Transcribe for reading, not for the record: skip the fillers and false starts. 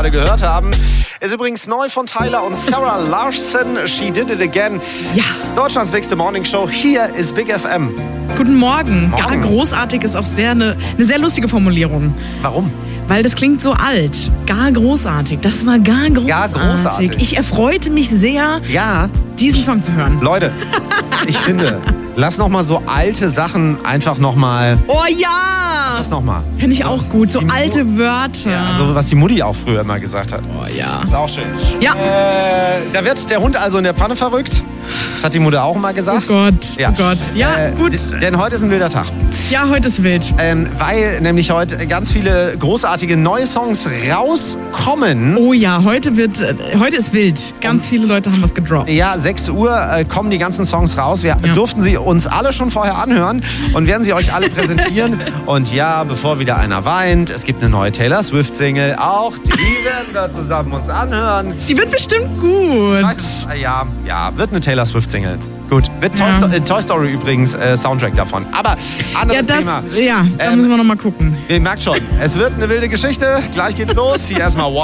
gerade gehört haben. Ist übrigens neu von Tyler und Sarah Larson. She Did It Again. Ja. Deutschlands bigste Morningshow. Hier ist Big FM. Guten Morgen. Gar großartig ist auch eine sehr lustige Formulierung. Warum? Weil das klingt so alt. Gar großartig. Das war gar großartig. Gar großartig. Ich erfreute mich sehr, Ja. diesen Song zu hören. Leute, ich finde, lass noch mal so alte Sachen einfach noch mal. Oh ja! Das noch mal. Finde ich auch gut. So alte Wörter. Ja, so was die Mutti auch früher immer gesagt hat. Oh ja. Ist auch schön. Ja. Da wird der Hund also in der Pfanne verrückt. Das hat die Mutter auch mal gesagt. Oh Gott. Ja. Oh Gott. Ja, gut. Denn heute ist ein wilder Tag. Ja, heute ist wild. Weil nämlich heute ganz viele großartige neue Songs rauskommen. Oh ja, heute ist wild. Ganz viele Leute haben was gedroppt. Ja, 6 Uhr kommen die ganzen Songs raus. Wir durften sie uns alle schon vorher anhören und werden sie euch alle präsentieren. Und ja, bevor wieder einer weint, es gibt eine neue Taylor Swift-Single. Auch die werden wir zusammen uns anhören. Die wird bestimmt gut. Ja, wird eine Taylor Swift-Single. Gut, wird Toy Story übrigens Soundtrack davon. Aber anderes Thema. Ja, da müssen wir noch mal gucken. Ihr merkt schon, es wird eine wilde Geschichte. Gleich geht's los. Hier erstmal One.